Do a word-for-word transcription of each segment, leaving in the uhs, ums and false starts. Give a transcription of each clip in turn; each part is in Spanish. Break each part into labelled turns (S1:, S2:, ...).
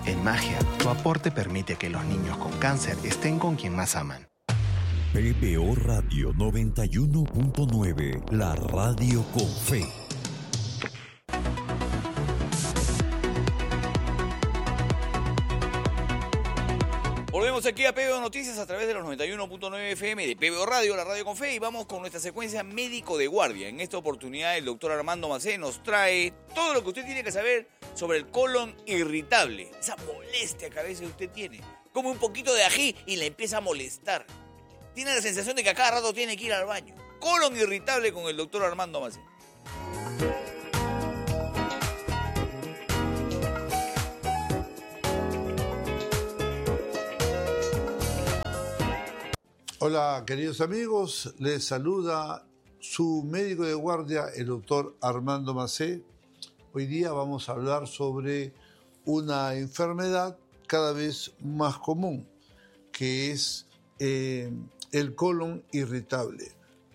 S1: En Magia, tu aporte permite que los niños con cáncer estén con quien más aman.
S2: P B O Radio noventa y uno punto nueve, la radio con fe.
S3: Volvemos aquí a P B O Noticias a través de los noventa y uno punto nueve F M de P B O Radio, la radio con fe, y vamos con nuestra secuencia Médico de Guardia. En esta oportunidad el doctor Armando Macé nos trae todo lo que usted tiene que saber sobre el colon irritable, esa molestia que a veces usted tiene. Come un poquito de ají y le empieza a molestar. Tiene la sensación de que a cada rato tiene que ir al baño. Colon irritable con el doctor Armando Macé.
S4: Hola queridos amigos, les saluda su médico de guardia, el doctor Armando Macé. Hoy día vamos a hablar sobre una enfermedad cada vez más común, que es eh, el colon irritable.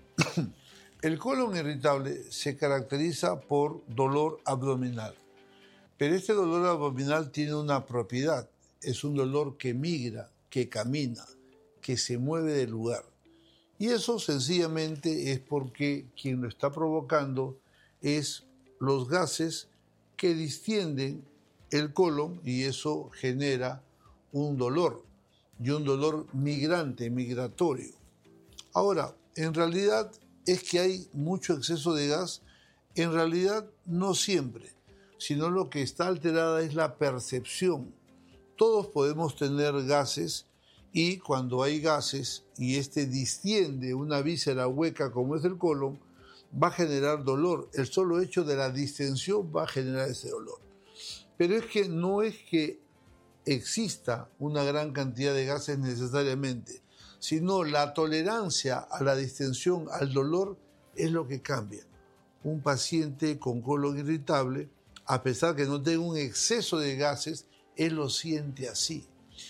S4: El colon irritable se caracteriza por dolor abdominal, pero este dolor abdominal tiene una propiedad, es un dolor que migra, que camina, que se mueve del lugar. Y eso sencillamente es porque quien lo está provocando es los gases que distienden el colon, y eso genera un dolor, y un dolor migrante, migratorio. Ahora, en realidad es que hay mucho exceso de gas, en realidad no siempre, sino lo que está alterada es la percepción. Todos podemos tener gases, y cuando hay gases y este distiende una víscera hueca como es el colon, va a generar dolor. El solo hecho de la distensión va a generar ese dolor. Pero es que no es que exista una gran cantidad de gases necesariamente, sino la tolerancia a la distensión, al dolor, es lo que cambia. Un paciente con colon irritable, a pesar que no tenga un exceso de gases, él lo siente así.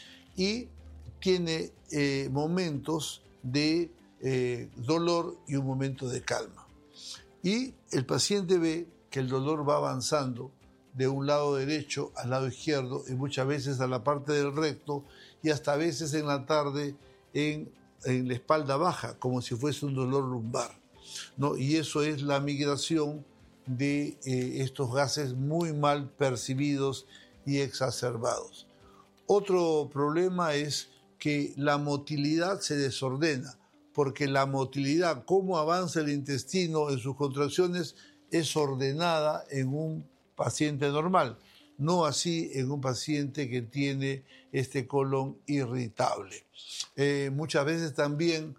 S4: Y tiene eh, momentos de eh, dolor y un momento de calma. Y el paciente ve que el dolor va avanzando de un lado derecho al lado izquierdo, y muchas veces a la parte del recto, y hasta a veces en la tarde en, en la espalda baja, como si fuese un dolor lumbar, ¿no? Y eso es la migración de eh, estos gases muy mal percibidos y exacerbados. Otro problema es que la motilidad se desordena, porque la motilidad, cómo avanza el intestino en sus contracciones, es ordenada en un paciente normal, no así en un paciente que tiene este colon irritable. Eh, muchas veces también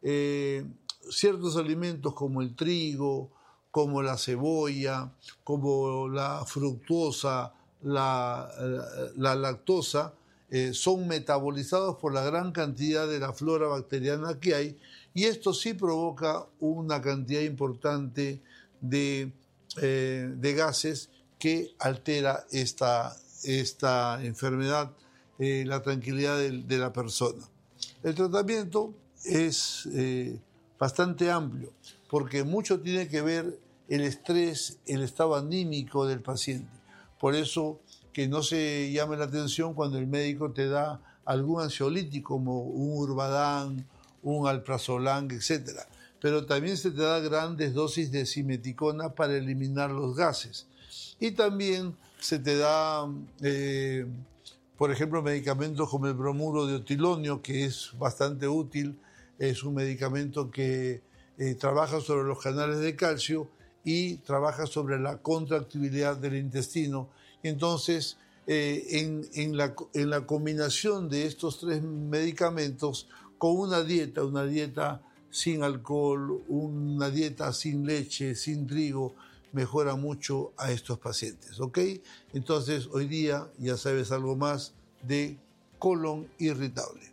S4: eh, ciertos alimentos como el trigo, como la cebolla, como la fructosa, la, la, la lactosa, Eh, son metabolizados por la gran cantidad de la flora bacteriana que hay, y esto sí provoca una cantidad importante de, eh, de gases que altera esta, esta enfermedad, eh, la tranquilidad de, de la persona. El tratamiento es eh, bastante amplio, porque mucho tiene que ver el estrés, el estado anímico del paciente. Por eso que no se llame la atención cuando el médico te da algún ansiolítico como un Urbadán, un Alprazolam, etcétera. Pero también se te da grandes dosis de simeticona para eliminar los gases. Y también se te da, eh, por ejemplo, medicamentos como el bromuro de otilonio, que es bastante útil. Es un medicamento que eh, trabaja sobre los canales de calcio y trabaja sobre la contractibilidad del intestino. Entonces, eh, en, en, la, en la combinación de estos tres medicamentos, con una dieta, una dieta sin alcohol, una dieta sin leche, sin trigo, mejora mucho a estos pacientes, ¿ok? Entonces, hoy día ya sabes algo más de colon irritable.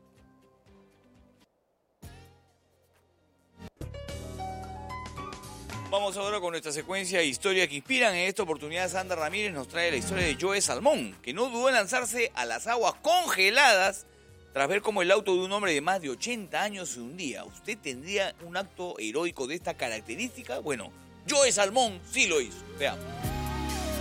S3: Vamos ahora con nuestra secuencia Historia que Inspiran. En esta oportunidad, Sandra Ramírez nos trae la historia de Joe Salmón, que no dudó en lanzarse a las aguas congeladas tras ver cómo el auto de un hombre de más de ochenta años se hundía. ¿Usted tendría un acto heroico de esta característica? Bueno, Joe Salmón sí lo hizo. Veamos.